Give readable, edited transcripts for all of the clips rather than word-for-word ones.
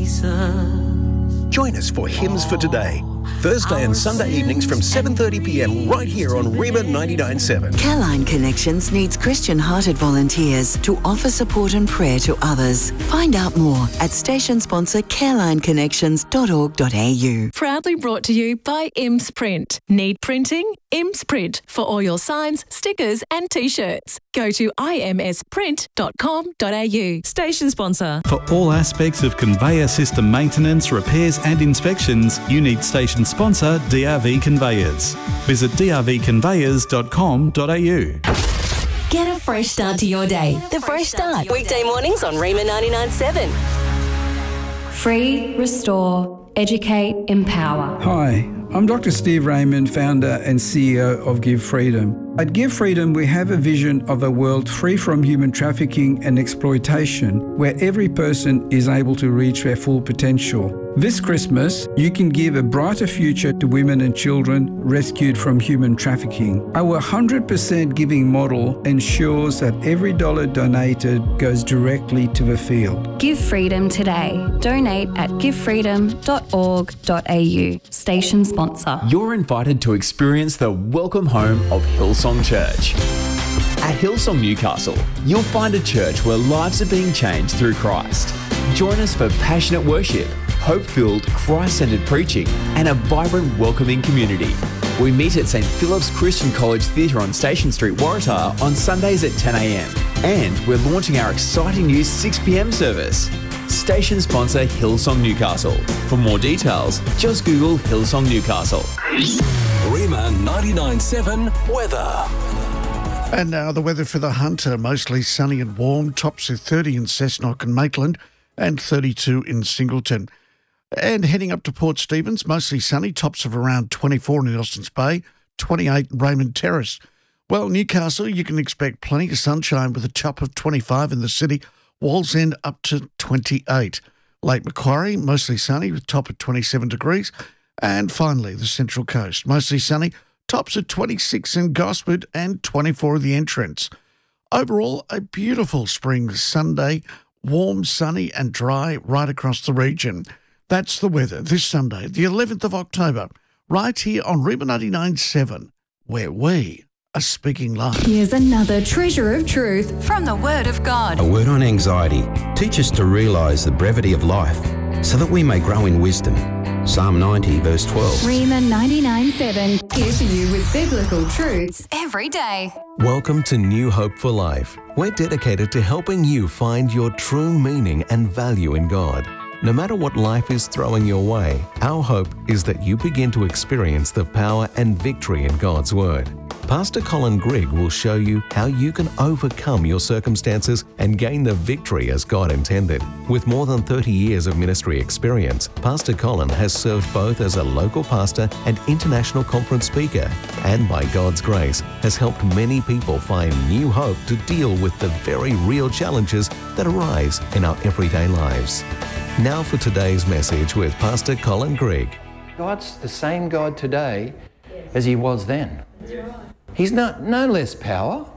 Join us for Hymns for Today, Thursday and Sunday evenings from 7:30pm right here on Reba 99.7. Careline Connections needs Christian-hearted volunteers to offer support and prayer to others. Find out more at station sponsor carelineconnections.org.au. Proudly brought to you by IMS Print. Need printing? IMS Print for all your signs, stickers and T-shirts. Go to imsprint.com.au. Station sponsor. For all aspects of conveyor system maintenance, repairs and inspections, you need station sponsor DRV Conveyors. Visit drvconveyors.com.au. Get a fresh start to your day. The Fresh Start. Weekday mornings on Rema 99.7. Free, restore, educate, empower. Hi, I'm Dr. Steve Raymond, founder and CEO of Give Freedom. At Give Freedom, we have a vision of a world free from human trafficking and exploitation, where every person is able to reach their full potential. This Christmas, you can give a brighter future to women and children rescued from human trafficking. Our 100% giving model ensures that every dollar donated goes directly to the field. Give Freedom today. Donate at givefreedom.org.au. Station sponsor. You're invited to experience the welcome home of Hillsong Church. At Hillsong Newcastle, you'll find a church where lives are being changed through Christ. Join us for passionate worship, hope-filled, Christ-centered preaching, and a vibrant, welcoming community. We meet at St Philip's Christian College Theatre on Station Street, Waratah on Sundays at 10am. And we're launching our exciting new 6pm service. Station sponsor Hillsong Newcastle. For more details, just Google Hillsong Newcastle. Rema 99.7 weather. And now the weather for the Hunter, mostly sunny and warm, tops of 30 in Cessnock and Maitland and 32 in Singleton. And heading up to Port Stephens, mostly sunny, tops of around 24 in Elston's Bay, 28 in Raymond Terrace. Well, Newcastle, you can expect plenty of sunshine with a top of 25 in the city, Wallsend up to 28. Lake Macquarie, mostly sunny with top of 27 degrees. And finally, the Central Coast, mostly sunny, tops of 26 in Gosford and 24 at the entrance. Overall, a beautiful spring Sunday, warm, sunny and dry right across the region. That's the weather this Sunday, the 11th of October, right here on Reba 99.7, where we are speaking life. Here's another treasure of truth from the Word of God. A word on anxiety. Teach us to realise the brevity of life so that we may grow in wisdom. Psalm 90 verse 12. Rema 99.7, here for you with biblical truths every day. Welcome to New Hope for Life. We're dedicated to helping you find your true meaning and value in God. No matter what life is throwing your way, our hope is that you begin to experience the power and victory in God's Word. Pastor Colin Grigg will show you how you can overcome your circumstances and gain the victory as God intended. With more than 30 years of ministry experience, Pastor Colin has served both as a local pastor and international conference speaker, and by God's grace has helped many people find new hope to deal with the very real challenges that arise in our everyday lives. Now for today's message with Pastor Colin Grigg. God's the same God today as He was then. He's no less power.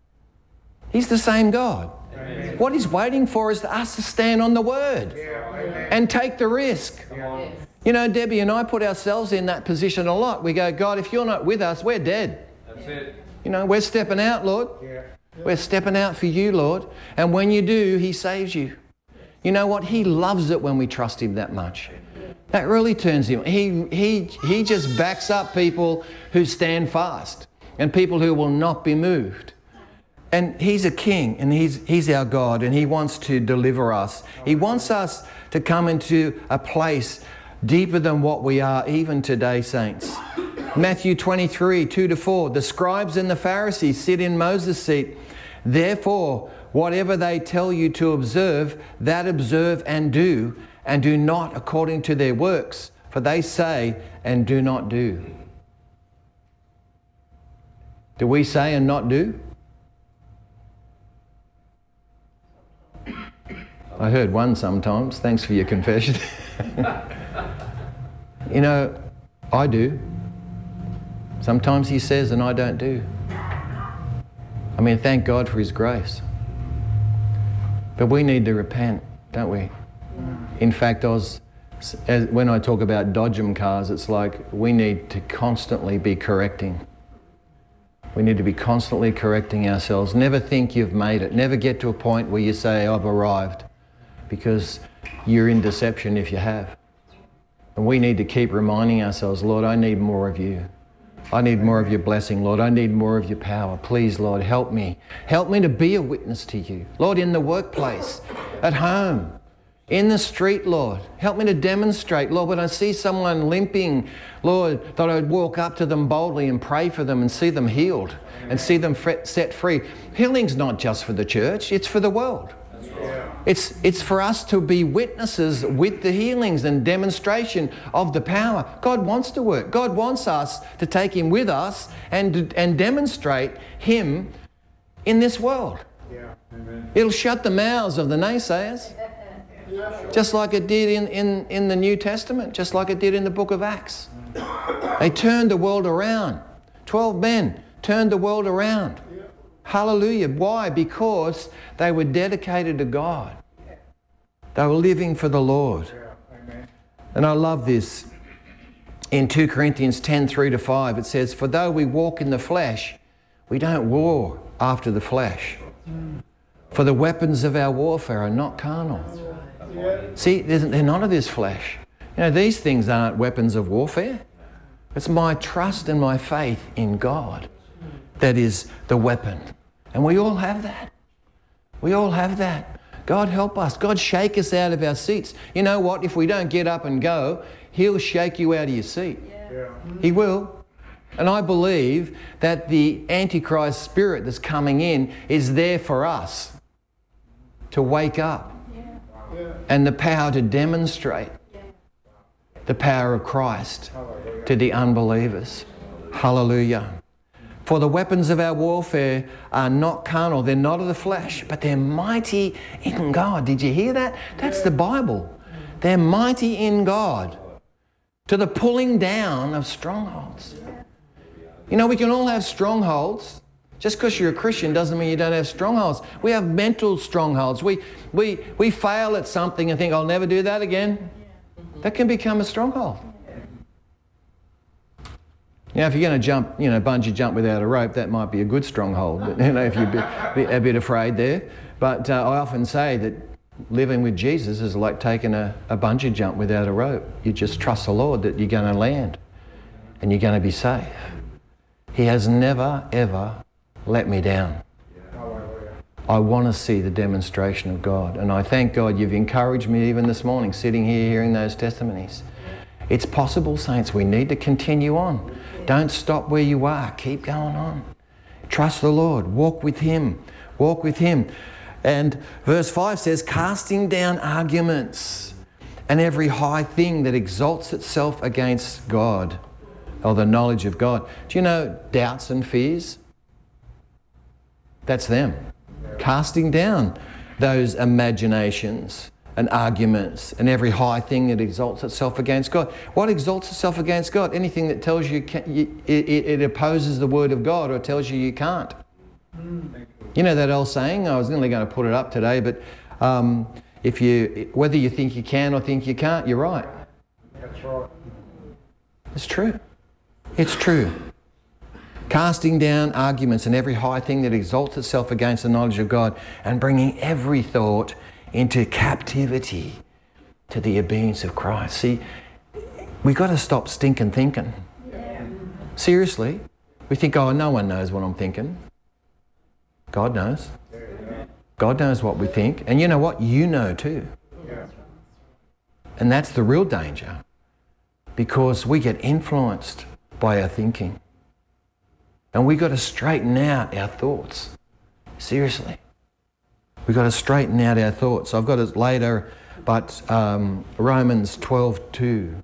He's the same God. Amen. What He's waiting for is us to stand on the Word and take the risk. You know, Debbie and I put ourselves in that position a lot. We go, God, if you're not with us, we're dead. That's it. You know, we're stepping out, Lord. We're stepping out for you, Lord. And when you do, He saves you. You know what? He loves it when we trust Him that much. That really turns Him. He just backs up people who stand fast and people who will not be moved. And He's a King, and He's our God, and He wants to deliver us. He wants us to come into a place deeper than what we are even today, saints. Matthew 23, 2-4, the scribes and the Pharisees sit in Moses' seat. Therefore, whatever they tell you to observe, that observe and do not according to their works, for they say and do not do. Do we say and not do? I heard one sometimes. Thanks for your confession. You know, I do. Sometimes He says and I don't do. I mean, thank God for His grace. But we need to repent, don't we? In fact, when I talk about dodgem cars, it's like we need to constantly be correcting. We need to be constantly correcting ourselves. Never think you've made it. Never get to a point where you say, I've arrived, because you're in deception if you have. And we need to keep reminding ourselves, Lord, I need more of you. I need more of your blessing, Lord. I need more of your power. Please, Lord, help me. Help me to be a witness to you. Lord, in the workplace, at home, in the street, Lord. Help me to demonstrate, Lord, when I see someone limping, Lord, that I'd walk up to them boldly and pray for them and see them healed and see them set free. Healing's not just for the church, it's for the world. It's for us to be witnesses with the healings and demonstration of the power. God wants to work. God wants us to take him with us and demonstrate him in this world. Yeah. Amen. It'll shut the mouths of the naysayers, just like it did in the New Testament, just like it did in the book of Acts. They turned the world around. 12 men turned the world around. Hallelujah. Why? Because they were dedicated to God. They were living for the Lord. And I love this. In 2 Corinthians 10:3-5, it says, for though we walk in the flesh, we don't war after the flesh. For the weapons of our warfare are not carnal. See, they're not of this flesh. You know, these things aren't weapons of warfare. It's my trust and my faith in God that is the weapon. And we all have that. We all have that. God help us. God shake us out of our seats. You know what? If we don't get up and go, he'll shake you out of your seat. Yeah. He will. And I believe that the Antichrist spirit that's coming in is there for us to wake up and the power to demonstrate the power of Christ to the unbelievers. Hallelujah. For the weapons of our warfare are not carnal. They're not of the flesh, but they're mighty in God. Did you hear that? That's the Bible. They're mighty in God to the pulling down of strongholds. You know, we can all have strongholds. Just because you're a Christian doesn't mean you don't have strongholds. We have mental strongholds. We fail at something and think, I'll never do that again. That can become a stronghold. Now, if you're going to jump, bungee jump without a rope, that might be a good stronghold. But, if you're a bit afraid there. But I often say that living with Jesus is like taking a bungee jump without a rope. You just trust the Lord that you're going to land and you're going to be safe. He has never, ever let me down. I want to see the demonstration of God. And I thank God you've encouraged me even this morning, sitting here hearing those testimonies. It's possible, saints. We need to continue on. Don't stop where you are. Keep going on. Trust the Lord. Walk with him. Walk with him. And verse 5 says, casting down arguments and every high thing that exalts itself against God, or the knowledge of God. Do you know doubts and fears? That's them. Casting down those imaginations and arguments and every high thing that exalts itself against God. What exalts itself against God? Anything that tells you it opposes the word of God or tells you you can't. You know that old saying? I was nearly going to put it up today, but whether you think you can or think you can't, you're right. That's right. It's true. It's true. Casting down arguments and every high thing that exalts itself against the knowledge of God, and bringing every thought into captivity to the obedience of Christ. See, we've got to stop stinking thinking. Seriously. We think, oh, no one knows what I'm thinking. God knows. God knows what we think. And you know what? You know too. And that's the real danger, because we get influenced by our thinking. And we've got to straighten out our thoughts. Seriously. We've got to straighten out our thoughts. I've got it later, but Romans 12:2.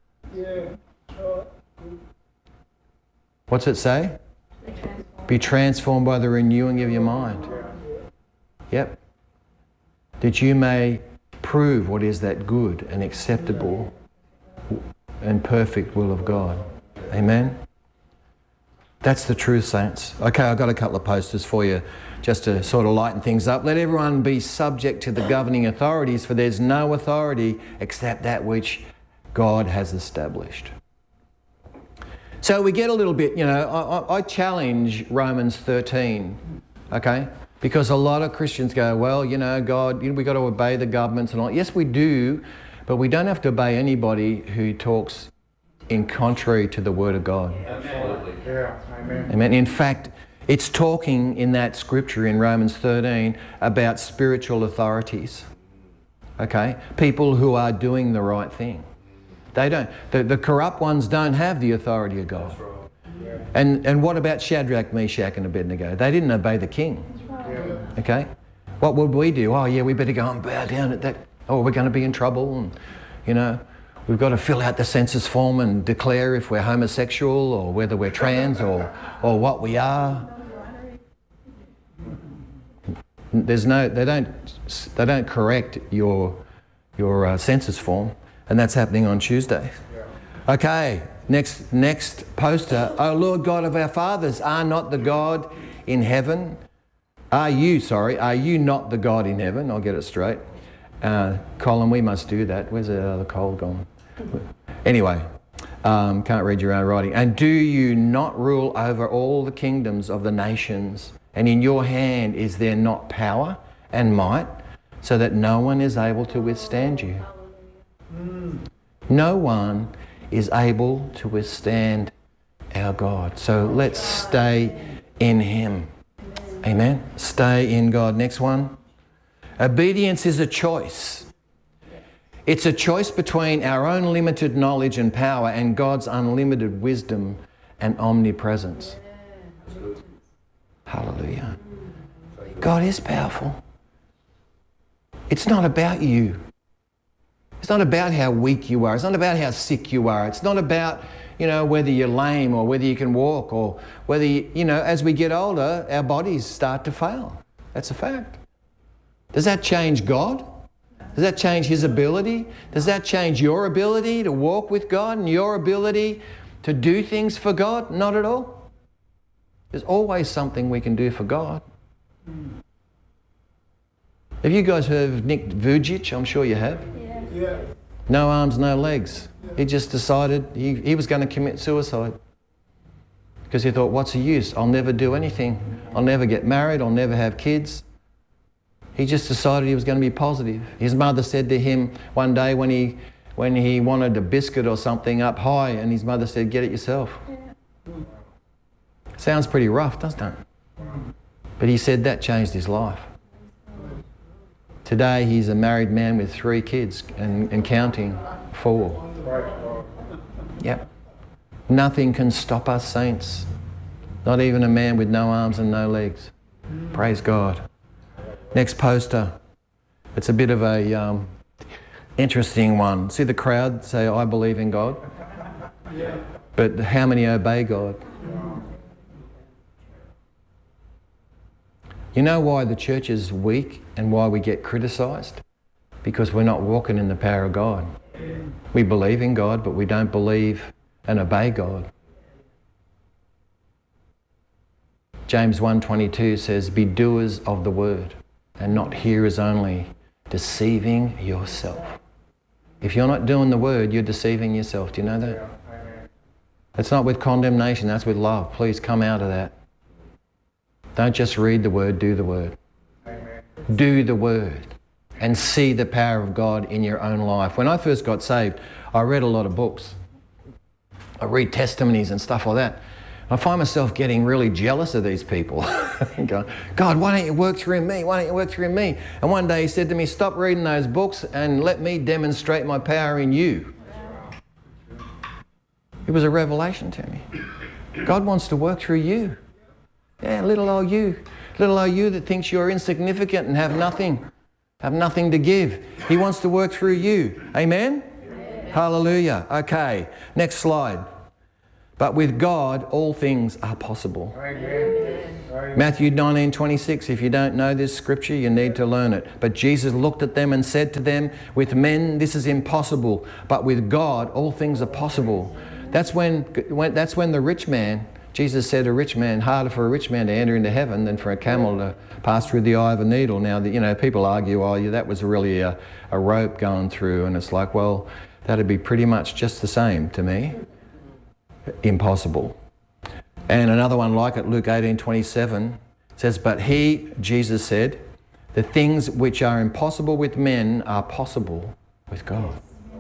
What's it say? Be transformed by the renewing of your mind. Yep. That you may prove what is that good and acceptable and perfect will of God. Amen. That's the truth, saints. Okay, I've got a couple of posters for you just to sort of lighten things up. Let everyone be subject to the governing authorities, for there's no authority except that which God has established. So we get a little bit, you know, I challenge Romans 13, okay? Because a lot of Christians go, well, you know, God, we've got to obey the governments and all. Yes, we do, but we don't have to obey anybody who talks in contrary to the Word of God. Absolutely. Yeah. Amen. Amen. In fact, it's talking in that scripture in Romans 13 about spiritual authorities, okay? People who are doing the right thing. They don't. The corrupt ones don't have the authority of God. And what about Shadrach, Meshach and Abednego? They didn't obey the king. Okay? What would we do? Oh yeah, we better go and bow down at that. Oh, we're going to be in trouble, and you know, we've got to fill out the census form and declare if we're homosexual or whether we're trans or what we are. There's no, they don't correct your census form, and that's happening on Tuesday. Okay, next poster. Oh Lord God of our fathers, are not the God in heaven? Are you not the God in heaven? I'll get it straight. Colin, we must do that. Where's the other Cole gone? Anyway, can't read your own writing. And do you not rule over all the kingdoms of the nations? And in your hand is there not power and might, so that no one is able to withstand you? No one is able to withstand our God. So let's stay in Him. Amen. Stay in God. Next one. Obedience is a choice. It's a choice between our own limited knowledge and power and God's unlimited wisdom and omnipresence. Hallelujah. God is powerful. It's not about you. It's not about how weak you are. It's not about how sick you are. It's not about, you know, whether you're lame or whether you can walk or whether, you know, as we get older, our bodies start to fail. That's a fact. Does that change God? Does that change His ability? Does that change your ability to walk with God and your ability to do things for God? Not at all. There's always something we can do for God. Have you guys heard of Nick Vujicic? I'm sure you have. Yeah. No arms, no legs. He just decided he was going to commit suicide because he thought, what's the use? I'll never do anything. I'll never get married. I'll never have kids. He just decided he was going to be positive. His mother said to him one day when he wanted a biscuit or something up high, and his mother said, get it yourself. Sounds pretty rough, doesn't it? But he said that changed his life. Today he's a married man with 3 kids and counting, 4. Yep. Nothing can stop us, saints. Not even a man with no arms and no legs. Praise God. Next poster. It's a bit of a interesting one. See the crowd say, I believe in God. But how many obey God? You know why the church is weak and why we get criticised? Because we're not walking in the power of God. We believe in God, but we don't believe and obey God. James 1:22 says, be doers of the word and not hearers only, deceiving yourself. If you're not doing the word, you're deceiving yourself. Do you know that? It's not with condemnation, that's with love. Please come out of that. Don't just read the word, do the word. Do the word and see the power of God in your own life. When I first got saved, I read a lot of books. I read testimonies and stuff like that. I find myself getting really jealous of these people. Going, God, why don't you work through me? Why don't you work through me? And one day He said to me, stop reading those books and let me demonstrate my power in you. It was a revelation to me. God wants to work through you. Yeah, little old you that thinks you're insignificant and have nothing to give. He wants to work through you. Amen? Hallelujah. Okay, next slide. But with God, all things are possible. Matthew 19:26, if you don't know this scripture, you need to learn it. But Jesus looked at them and said to them, with men this is impossible, but with God all things are possible. That's when the rich man Jesus said harder for a rich man to enter into heaven than for a camel to pass through the eye of a needle. Now, people argue, that was really a rope going through, and it's like, well, that'd be pretty much just the same to me. Impossible. And another one like it, Luke 18:27, says, but he, Jesus said, the things which are impossible with men are possible with God.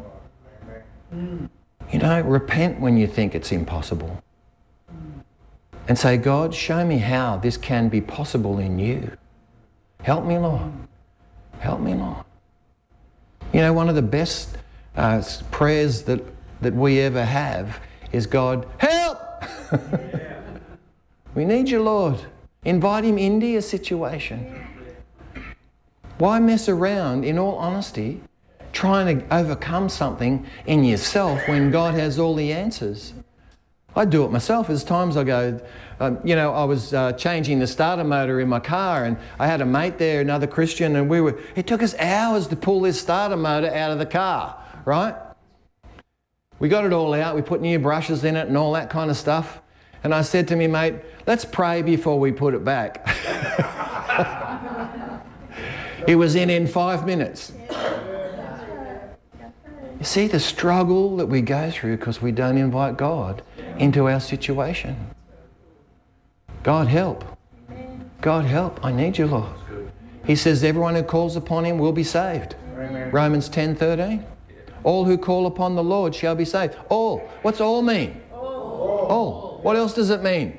Repent when you think it's impossible. And say, God, show me how this can be possible in you. Help me, Lord. Help me, Lord. One of the best prayers that we ever have is, God, help! We need you, Lord. Invite him into your situation. Why mess around, in all honesty, trying to overcome something in yourself when God has all the answers? I do it myself. There's times I go, I was changing the starter motor in my car, and I had a mate there, another Christian, and it took us hours to pull this starter motor out of the car, right? We got it all out, we put new brushes in it and all that kind of stuff. And I said to me, mate, let's pray before we put it back. It was in 5 minutes. You see the struggle that we go through because we don't invite God into our situation. God help. God help. I need you, Lord. He says everyone who calls upon him will be saved. Romans 10:13. All who call upon the Lord shall be saved. All. What's all mean? All. What else does it mean?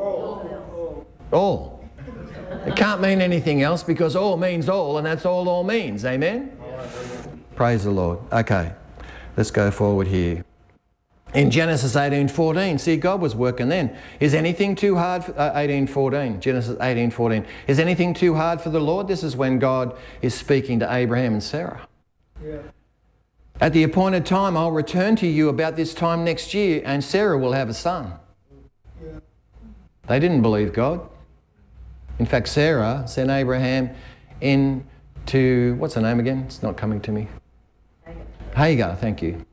All. It can't mean anything else because all means all, and that's all means. Amen? Praise the Lord. Okay. Let's go forward here. In Genesis 18:14, see, God was working then. Is anything too hard for 18:14? Genesis 18:14. Is anything too hard for the Lord? This is when God is speaking to Abraham and Sarah. Yeah. At the appointed time, I'll return to you about this time next year, and Sarah will have a son. Yeah. They didn't believe God. In fact, Sarah sent Abraham into, what's her name again? It's not coming to me. Hagar, thank you.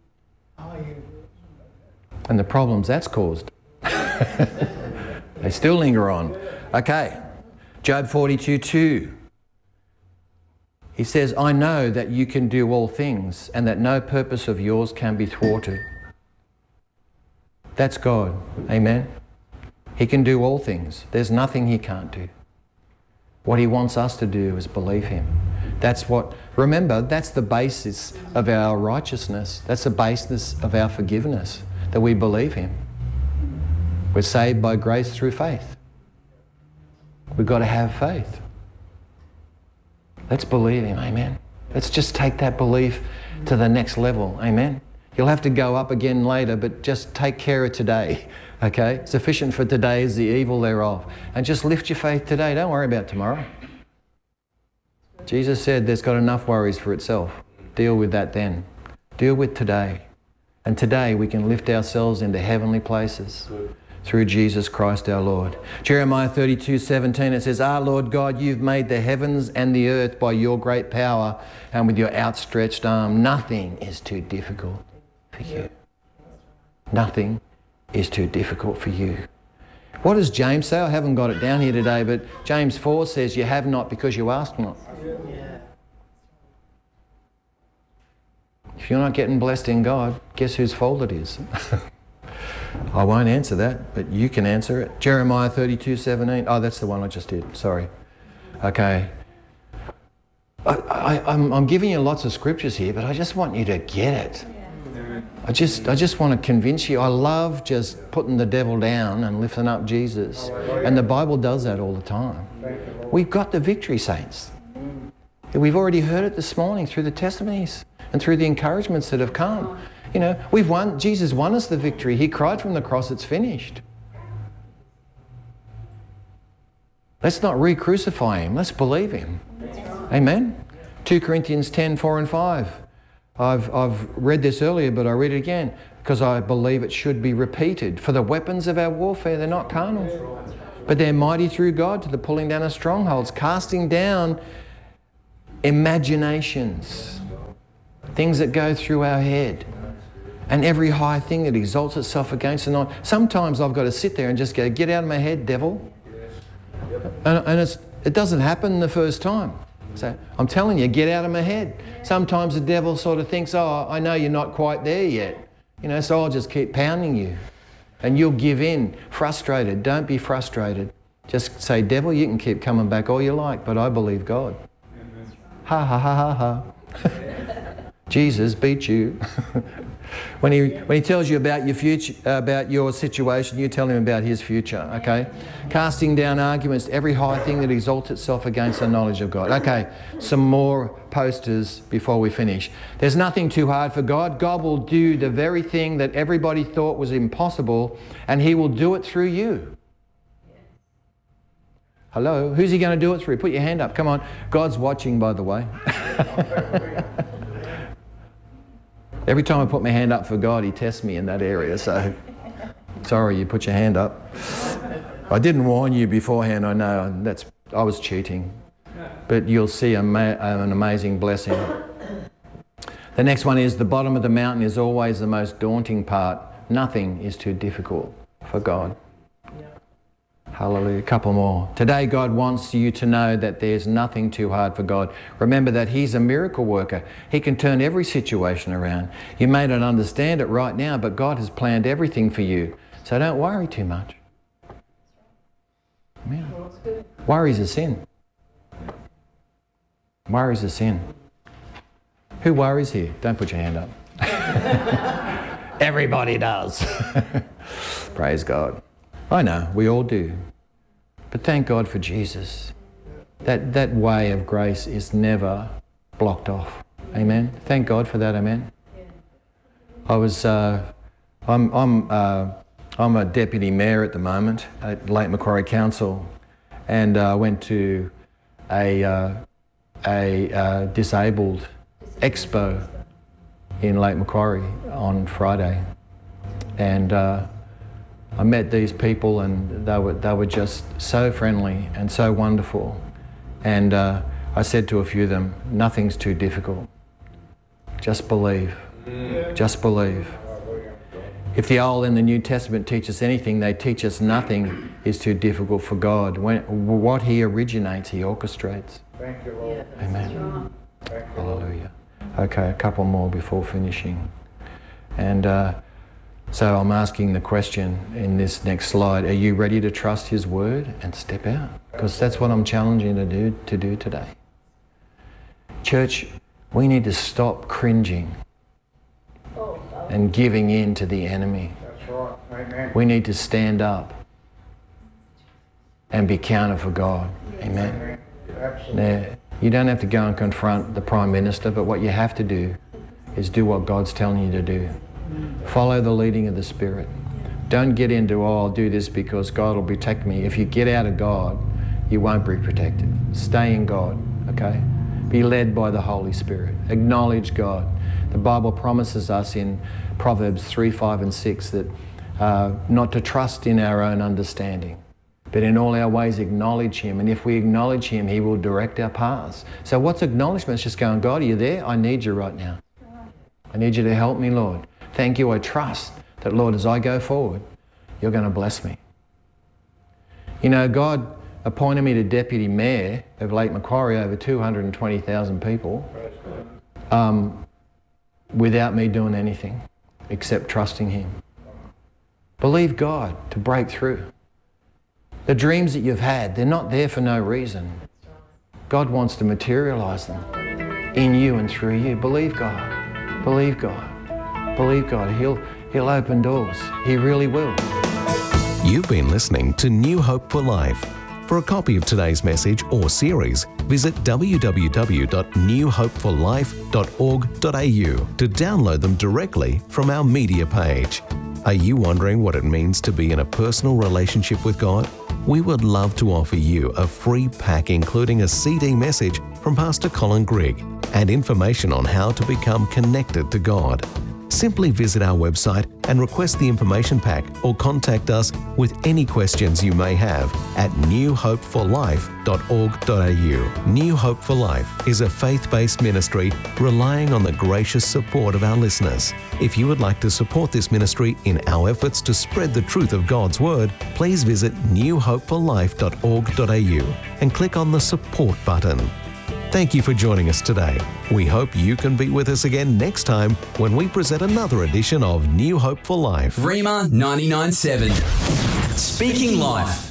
And the problems that's caused. They still linger on. Okay. Job 42:2. He says, I know that you can do all things and that no purpose of yours can be thwarted. That's God. Amen. He can do all things. There's nothing he can't do. What he wants us to do is believe him. Remember, that's the basis of our righteousness. That's the basis of our forgiveness, that we believe him. We're saved by grace through faith. We've got to have faith. Let's believe him, amen. Let's just take that belief to the next level, amen. You'll have to go up again later, but just take care of today, okay? Sufficient for today is the evil thereof. And just lift your faith today. Don't worry about tomorrow. Jesus said there's got enough worries for itself. Deal with that then. Deal with today. And today we can lift ourselves into heavenly places through Jesus Christ our Lord. Jeremiah 32:17, it says, Lord God, you've made the heavens and the earth by your great power and with your outstretched arm. Nothing is too difficult for you. Nothing is too difficult for you. What does James say? I haven't got it down here today, but James 4 says, you have not because you ask not. If you're not getting blessed in God, guess whose fault it is? I won't answer that, but you can answer it. Jeremiah 32:17. Oh, that's the one I just did. Sorry. Okay. I'm giving you lots of scriptures here, but I just want you to get it. I just want to convince you. I love just putting the devil down and lifting up Jesus. And the Bible does that all the time. We've got the victory, saints. We've already heard it this morning through the testimonies and through the encouragements that have come. You know, we've won. Jesus won us the victory. He cried from the cross, it's finished. Let's not re-crucify him. Let's believe him. Amen. 2 Corinthians 10:4 and 5. I've read this earlier, but I read it again because I believe it should be repeated. For the weapons of our warfare, they're not carnal, but they're mighty through God to the pulling down of strongholds, casting down imaginations, things that go through our head, And every high thing that exalts itself against the knowledge. Sometimes I've got to sit there and just go, get out of my head, devil. And it doesn't happen the first time. So I'm telling you, get out of my head. Sometimes the devil sort of thinks, oh, I know you're not quite there yet. You know, so I'll just keep pounding you. And you'll give in, frustrated. Don't be frustrated. Just say, devil, you can keep coming back all you like, but I believe God. Ha, ha, ha, ha, ha. Jesus beat you. When he tells you about your future, about your situation, you tell him about his future, okay? Casting down arguments, every high thing that exalts itself against the knowledge of God. Okay, some more posters before we finish. There's nothing too hard for God. God will do the very thing that everybody thought was impossible, and he will do it through you. Hello? Who's he going to do it through? Put your hand up. Come on. God's watching, by the way. Every time I put my hand up for God, he tests me in that area. So, sorry, you put your hand up. I didn't warn you beforehand, I know. I was cheating. But you'll see an amazing blessing. The next one is the bottom of the mountain is always the most daunting part. Nothing is too difficult for God. Hallelujah. A couple more. Today, God wants you to know that there's nothing too hard for God. Remember that he's a miracle worker. He can turn every situation around. You may not understand it right now, but God has planned everything for you. So don't worry too much. Amen. Worry's a sin. Worry's a sin. Who worries here? Don't put your hand up. Everybody does. Praise God. I know, we all do. But thank God for Jesus. That way of grace is never blocked off. Amen. Thank God for that. Amen. I'm a deputy mayor at the moment at Lake Macquarie Council, and I went to a disabled expo in Lake Macquarie on Friday, and I met these people, and they were just so friendly and so wonderful. And I said to a few of them, nothing's too difficult. Just believe. Just believe. If the Old and the New Testament teach us anything, they teach us nothing is too difficult for God. What he originates, he orchestrates. Thank you, Lord. Amen. Hallelujah. Okay, a couple more before finishing. And so I'm asking the question in this next slide, are you ready to trust his word and step out? Because that's what I'm challenging you to do today. Church, we need to stop cringing and giving in to the enemy. That's right. Amen. We need to stand up and be counted for God. Amen. Absolutely. Now, you don't have to go and confront the Prime Minister, but what you have to do is do what God's telling you to do. Follow the leading of the Spirit. Don't get into, oh, I'll do this because God will protect me. If you get out of God, you won't be protected. Stay in God, okay? Be led by the Holy Spirit. Acknowledge God. The Bible promises us in Proverbs 3, 5 and 6 that not to trust in our own understanding, but in all our ways acknowledge him. And if we acknowledge him, he will direct our paths. So what's acknowledgement? It's just going, God, are you there? I need you right now. I need you to help me, Lord. Thank you. I trust that, Lord, as I go forward, you're going to bless me. You know, God appointed me to Deputy Mayor of Lake Macquarie, over 220,000 people, without me doing anything except trusting him. Believe God to break through. The dreams that you've had, they're not there for no reason. God wants to materialise them in you and through you. Believe God. Believe God. Believe God. He'll open doors. He really will. You've been listening to New Hope for Life. For a copy of today's message or series, visit www.newhopeforlife.org.au to download them directly from our media page. Are you wondering what it means to be in a personal relationship with God? We would love to offer you a free pack including a CD message from Pastor Colin Grigg and information on how to become connected to God. Simply visit our website and request the information pack or contact us with any questions you may have at newhopeforlife.org.au. New Hope for Life is a faith-based ministry relying on the gracious support of our listeners. If you would like to support this ministry in our efforts to spread the truth of God's Word, please visit newhopeforlife.org.au and click on the support button. Thank you for joining us today. We hope you can be with us again next time when we present another edition of New Hope for Life. Rhema 99.7. Speaking life.